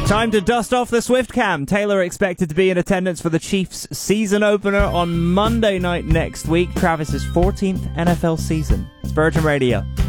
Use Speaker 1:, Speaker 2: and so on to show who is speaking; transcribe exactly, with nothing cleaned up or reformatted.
Speaker 1: Time to dust off the Swift Cam. Taylor expected to be in attendance for the Chiefs season opener on Monday night next week. Travis's fourteenth N F L season. It's Virgin Radio.